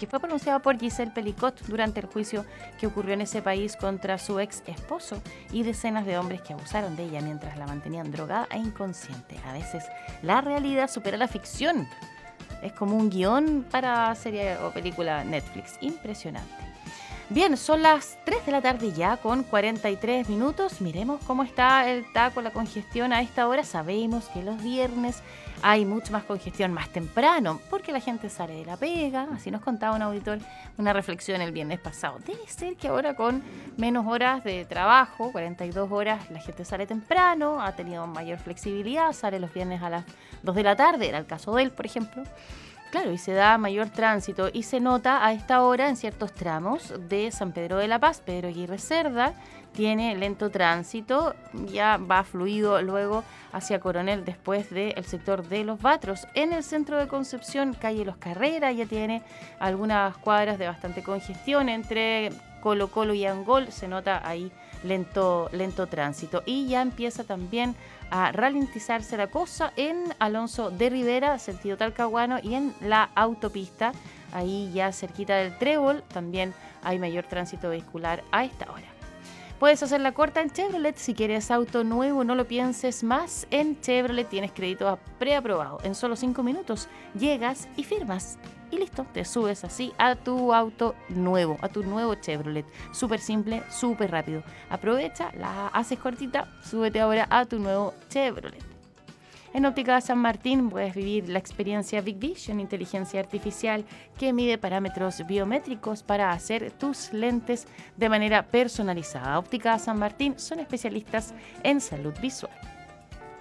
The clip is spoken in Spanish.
que fue pronunciado por Giselle Pelicot durante el juicio que ocurrió en ese país contra su ex esposo y decenas de hombres que abusaron de ella mientras la mantenían drogada e inconsciente. A veces la realidad supera la ficción. Es como un guión para serie o película Netflix. Impresionante. Bien, son las 3 de la tarde ya con 43 minutos. Miremos cómo está el taco, la congestión a esta hora. Sabemos que los viernes hay mucho más congestión más temprano porque la gente sale de la pega. Así nos contaba un auditor una reflexión el viernes pasado. Debe ser que ahora con menos horas de trabajo, 42 horas, la gente sale temprano, ha tenido mayor flexibilidad, sale los viernes a las 2 de la tarde, era el caso de él, por ejemplo. Claro, y se da mayor tránsito y se nota a esta hora en ciertos tramos de San Pedro de la Paz. Pedro Aguirre Cerda tiene lento tránsito, ya va fluido luego hacia Coronel después del sector de Los Batros. En el centro de Concepción, calle Los Carreras, ya tiene algunas cuadras de bastante congestión entre Colo Colo y Angol, se nota ahí lento tránsito. Y ya empieza también a ralentizarse la cosa en Alonso de Rivera, sentido Talcahuano, y en la autopista, ahí ya cerquita del Trébol, también hay mayor tránsito vehicular a esta hora. Puedes hacer la corta en Chevrolet. Si quieres auto nuevo, no lo pienses más. En Chevrolet tienes crédito preaprobado. En solo 5 minutos llegas y firmas. Y listo, te subes así a tu auto nuevo, a tu nuevo Chevrolet. Súper simple, súper rápido. Aprovecha, la haces cortita, súbete ahora a tu nuevo Chevrolet. En Óptica San Martín puedes vivir la experiencia Big Vision, inteligencia artificial que mide parámetros biométricos para hacer tus lentes de manera personalizada. Óptica San Martín son especialistas en salud visual.